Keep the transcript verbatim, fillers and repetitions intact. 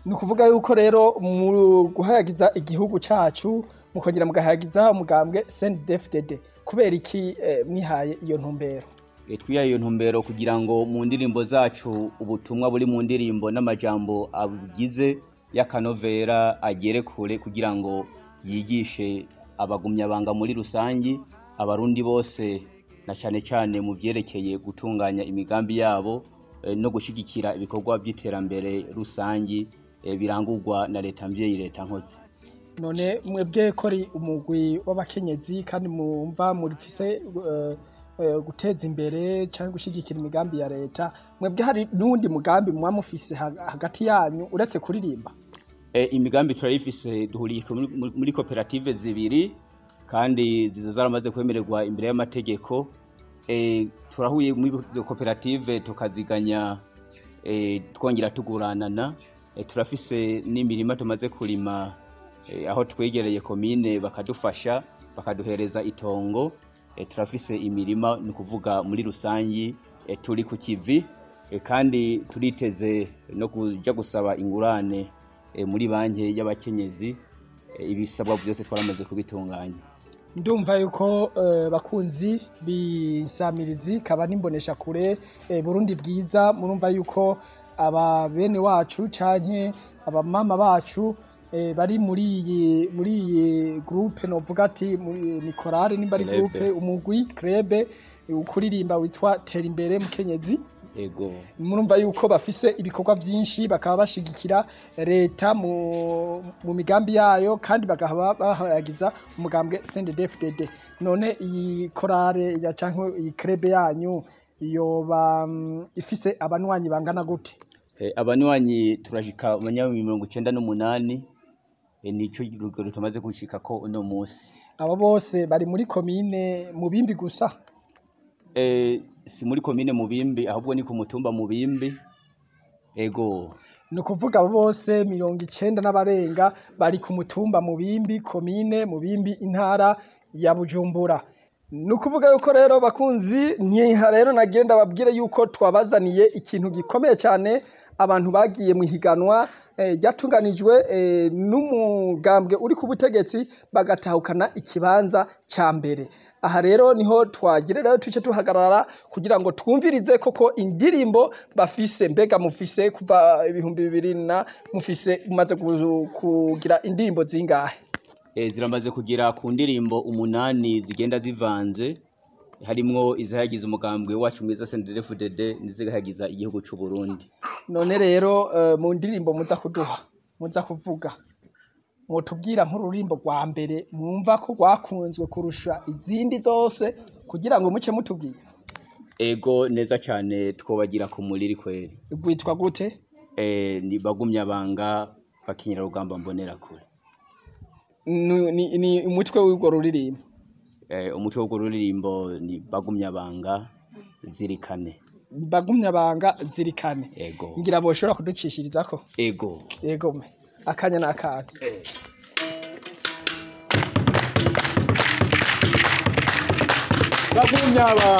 ni ukuvuga yuko rero mu guhayagiza igihugu cacu mukongera mugahayagiza umugambwe C N D D F D D kubera iki eh, mwihaye iyo ntumbero? E, twihaye iyo ntumbero kugira ngo mu ndirimbo zacu ubutumwa buri mu ndirimbo n'amajambo abugize y'akanovera agere kure kugira ngo yigishe abagumyabanga muri rusangi, abarundi bose na cane cane mu vyerekeye gutunganya imigambi yabo e, no gushigikira ibikorwa by'iterambere rusangi e, birangurwa na leta mvyeyi leta nkozi. None mwebwe kori umugwi w'abakenyezi kandi mumva murifise uh, uh, guteza imbere cyangwa gushigikira imigambi ya leta, mwebwe hari nundi mugambi mwa mufise hagati yanyu uretse kuririmba? E, imigambi turayifise duhuriye muri koperative zibiri kandi ziza zaramaze kwemererwa imbere y'amategeko. E, turahuye muri koperative tukaziganya e, twongera tuguranana. E, turafise n'imirima tumaze kurima e, aho twegereye komine bakadufasha bakaduhereza itongo. E, turafise imirima ni kuvuga muri rusangi e, turi ku kivi e, kandi turiteze no kuja gusaba ingurane e, muri banki y'abakenyezi. E, ibisabwa byose twaramaze kubitunganya. Ndumva yuko uh, bakunzi b'insamirizi kaba nimbonesha kure e, Burundi bwiza, murumva yuko aba bene wacu canke aba mama bacu e, bari muri iyi muri iyi groupe novuga ati ni korale nimba ari groupe umugwi krebe ukuririmba witwa Tera imbere mukenyezi. Ego. Murumva yuko bafise ibikorwa vyinshi bakaba bashigikira leta mu, mu migambi yayo kandi bakaba bahayagiza umugambwe C N D D F D D. None iyi korale ya canke iyi krebe yanyu yoba um, ifise abanwanyi bangana gute? E, abanwanyi turashika abanya mirongo icenda n'umunani e, nico rugero tumaze gushika ko uno musi. Abo bose bari muri komine Mubimbi gusa? Eh, si muri komine Mubimbi ahubwo ni ku mutumba Mubimbi. Ego. Nukuvuga abo bose mirongo icenda n'abarenga bari ku mutumba Mubimbi, komine Mubimbi, intara ya Bujumbura. Nukuvuga yuko rero bakunzi nyiha rero nagenda babwire yuko twabazaniye ikintu gikomeye cyane, abantu bagiye mu higanwa ryatunganijwe e, n'umugambwe uri ku butegetsi bagatahukana ikibanza ca mbere. Aha rero niho twagire rero tuce tuhagarara kugira ngo twumvirize koko indirimbo bafise. Mbega mufise kuva ibihumbi bibiri na mufise umaze kugira indirimbo zingahe? E, ziramaze kugira ku ndirimbo umunani zigenda zivanze, harimwo izahagiza umugambwe wacu mwiza C N D D F D D nizigahagiza igihugu c'u Burundi. None rero uh, mu ndirimbo muza kuduha muza kuvuga mutubwira nk'ururimbo rwa mbere mwumva ko rwakunzwe kurusha izindi zose kugira ngo muce mutubwira. Ego neza cyane twobagira ku muriri kweri. Rwitwa gute? Eh, ni bagumyabanga bakinyira rugamba mbonera kure. Ni ni umutwe w'urwo ruririmbo. Eh, umutwe w'urwo ruririmbo ni bagumyabanga zirikane. Bagumyabanga zirikane. Ego. Ngira boshobora kuducishirizako. Ego. Ego me. Akanya nakandi. Eh. Bagumyabanga